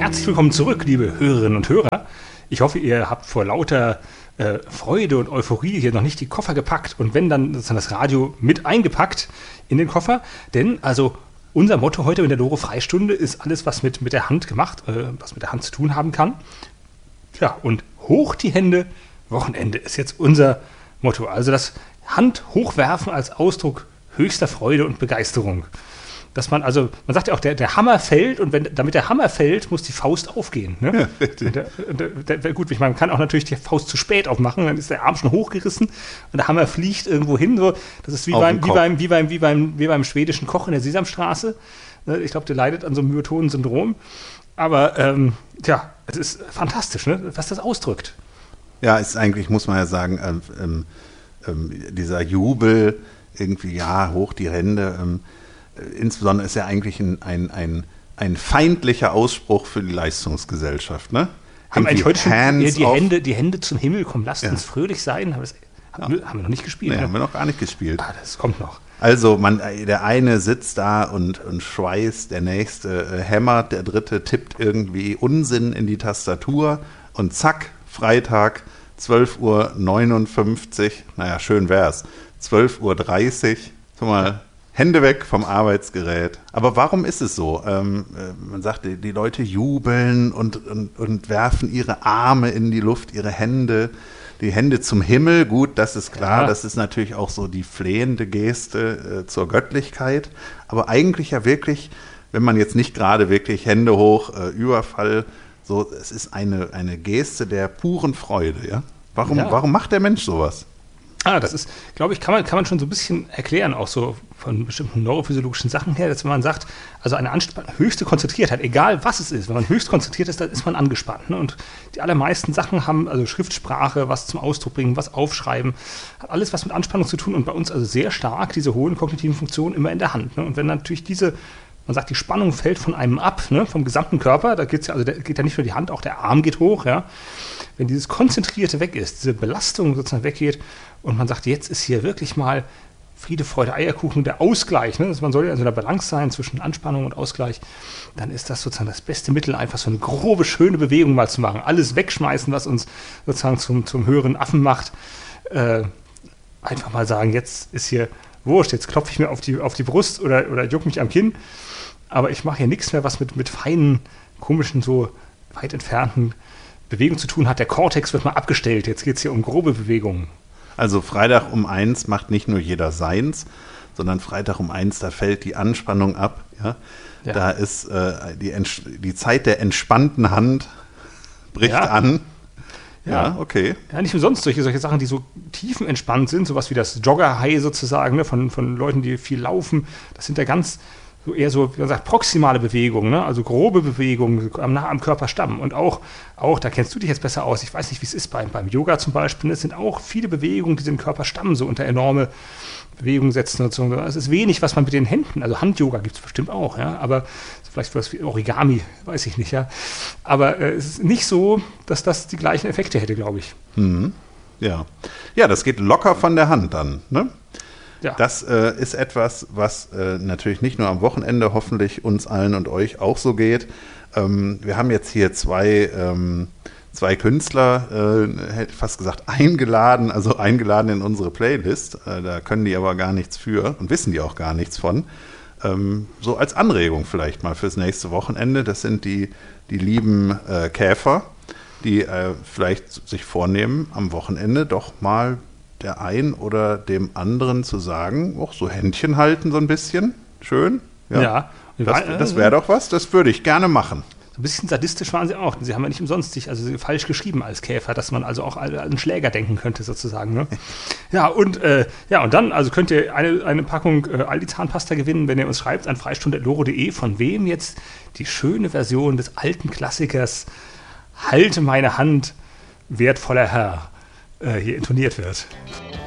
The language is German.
Herzlich willkommen zurück, liebe Hörerinnen und Hörer. Ich hoffe, ihr habt vor lauter Freude und Euphorie hier noch nicht die Koffer gepackt und wenn, dann sozusagen das Radio mit eingepackt in den Koffer. Denn also unser Motto heute in der Loro-Freistunde ist alles, was mit der Hand gemacht, was mit der Hand zu tun haben kann. Ja, und hoch die Hände, Wochenende ist jetzt unser Motto. Also das Hand hochwerfen als Ausdruck höchster Freude und Begeisterung. Dass man sagt ja auch, der Hammer fällt und damit der Hammer fällt, muss die Faust aufgehen. Ne? Ja, richtig. Gut, ich meine, man kann auch natürlich die Faust zu spät aufmachen, dann ist der Arm schon hochgerissen und der Hammer fliegt irgendwo hin. So. Das ist wie beim schwedischen Koch in der Sesamstraße. Ich glaube, der leidet an so einem Myotonen-Syndrom. Aber es ist fantastisch, ne? Was das ausdrückt. Ja, ist eigentlich, muss man ja sagen, dieser Jubel, irgendwie, ja, hoch die Hände, insbesondere ist ja eigentlich ein feindlicher Ausspruch für die Leistungsgesellschaft. Ne? Haben wir eigentlich heute schon die Hände zum Himmel kommen, lasst uns fröhlich sein? Haben wir noch nicht gespielt. Nee, haben wir noch gar nicht gespielt. Das kommt noch. Also der eine sitzt da und schweißt, der nächste hämmert, der dritte tippt irgendwie Unsinn in die Tastatur und zack, Freitag, 12:59 Uhr, naja, schön wär's, 12:30 Uhr, guck mal, Hände weg vom Arbeitsgerät. Aber warum ist es so? Man sagt, die Leute jubeln und werfen ihre Arme in die Luft, ihre Hände, die Hände zum Himmel. Gut, das ist klar, ja. Das ist natürlich auch so die flehende Geste zur Göttlichkeit. Aber eigentlich ja wirklich, wenn man jetzt nicht gerade wirklich Hände hoch, Überfall, so, es ist eine Geste der puren Freude. Ja? Warum macht der Mensch sowas? Das ist, glaube ich, kann man schon so ein bisschen erklären, auch so von bestimmten neurophysiologischen Sachen her, dass wenn man sagt, also eine höchste Konzentriertheit, egal was es ist, wenn man höchst konzentriert ist, dann ist man angespannt. Ne? Und die allermeisten Sachen haben also Schriftsprache, was zum Ausdruck bringen, was aufschreiben, hat alles was mit Anspannung zu tun und bei uns also sehr stark diese hohen kognitiven Funktionen immer in der Hand. Ne? Und wenn natürlich man sagt, die Spannung fällt von einem ab, ne, vom gesamten Körper, da geht ja nicht nur die Hand, auch der Arm geht hoch, ja. Wenn dieses Konzentrierte weg ist, diese Belastung sozusagen weggeht und man sagt, jetzt ist hier wirklich mal Friede, Freude, Eierkuchen, der Ausgleich, ne, man soll ja in so einer Balance sein zwischen Anspannung und Ausgleich, dann ist das sozusagen das beste Mittel, einfach so eine grobe, schöne Bewegung mal zu machen, alles wegschmeißen, was uns sozusagen zum höheren Affen macht, einfach mal sagen, jetzt ist hier wurscht, jetzt klopfe ich mir auf die Brust oder juck mich am Kinn, aber ich mache hier nichts mehr, was mit feinen, komischen, so weit entfernten Bewegungen zu tun hat. Der Kortex wird mal abgestellt, jetzt geht es hier um grobe Bewegungen. Also Freitag um 1 macht nicht nur jeder seins, sondern Freitag um 1, da fällt die Anspannung ab. Ja? Ja. Da ist die Zeit der entspannten Hand bricht an. Ja, okay. Ja, nicht umsonst solche Sachen, die so tiefenentspannt sind, sowas wie das Jogger-High sozusagen, ne, von Leuten, die viel laufen. Das sind ja ganz so eher so, wie man sagt, proximale Bewegungen, ne? Also grobe Bewegungen nah am Körperstamm. Und auch, da kennst du dich jetzt besser aus, ich weiß nicht, wie es ist beim Yoga zum Beispiel, es sind auch viele Bewegungen, die den Körperstamm so unter enorme Bewegungen setzen. Und so. Es ist wenig, was man mit den Händen, also Hand-Yoga gibt es bestimmt auch, ja, aber vielleicht was wie Origami, weiß ich nicht, ja. Aber es ist nicht so, dass das die gleichen Effekte hätte, glaube ich. Mhm. Ja, das geht locker von der Hand an, ne? Ja. Das ist etwas, was natürlich nicht nur am Wochenende hoffentlich uns allen und euch auch so geht. Wir haben jetzt hier zwei Künstler, hätte ich fast gesagt, eingeladen in unsere Playlist. Da können die aber gar nichts für und wissen die auch gar nichts von. So als Anregung vielleicht mal fürs nächste Wochenende. Das sind die lieben Käfer, die vielleicht sich vornehmen, am Wochenende doch mal der ein oder dem anderen zu sagen, auch so Händchen halten so ein bisschen, schön. Ja. Das wäre doch was, das würde ich gerne machen. So ein bisschen sadistisch waren sie auch. Sie haben ja nicht umsonst sich falsch geschrieben als Käfer, dass man also auch an einen Schläger denken könnte sozusagen. Ne? Und dann also könnt ihr eine Packung Aldi Zahnpasta gewinnen, wenn ihr uns schreibt an freistunde@loro.de, von wem jetzt die schöne Version des alten Klassikers Halte meine Hand, wertvoller Herr, hier intoniert wird.